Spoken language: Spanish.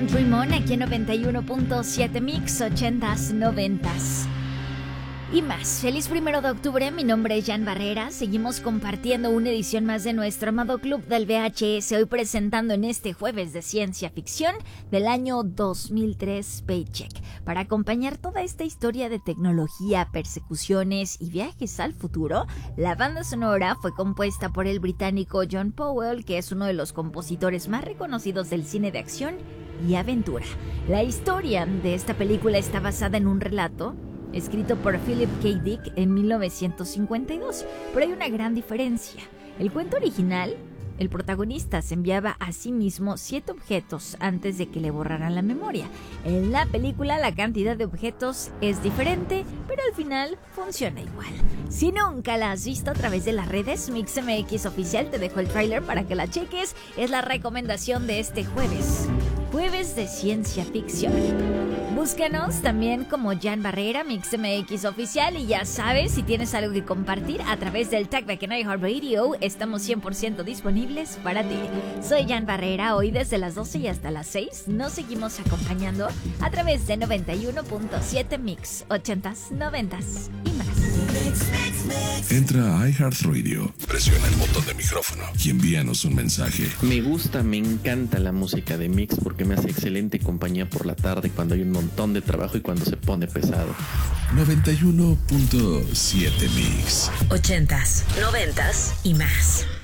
Dream On aquí en 91.7 Mix, 80s, 90s y más. Feliz 1 de octubre, mi nombre es Jan Barrera. Seguimos compartiendo una edición más de nuestro amado Club del VHS, hoy presentando en este jueves de ciencia ficción del año 2003 Paycheck. Para acompañar toda esta historia de tecnología, persecuciones y viajes al futuro, la banda sonora fue compuesta por el británico John Powell, que es uno de los compositores más reconocidos del cine de acción y aventura. La historia de esta película está basada en un relato escrito por Philip K. Dick en 1952, pero hay una gran diferencia. El cuento original, el protagonista se enviaba a sí mismo 7 objetos antes de que le borraran la memoria. En la película la cantidad de objetos es diferente, pero al final funciona igual. Si nunca la has visto a través de las redes, MixMX Oficial te dejo el tráiler para que la cheques. Es la recomendación de este jueves de ciencia ficción. Búscanos también como Jan Barrera, MixMX Oficial, y ya sabes, si tienes algo que compartir a través del Talkback en iHeartRadio, estamos 100% disponibles para ti. Soy Jan Barrera, hoy desde las 12 y hasta las 6 nos seguimos acompañando a través de 91.7 Mix, 80s, 90s y más. Entra a iHeartRadio, presiona el botón de micrófono y envíanos un mensaje. Me encanta la música de Mix porque me hace excelente compañía por la tarde cuando hay un montón de trabajo y cuando se pone pesado. 91.7 Mix. 80s, 90s y más.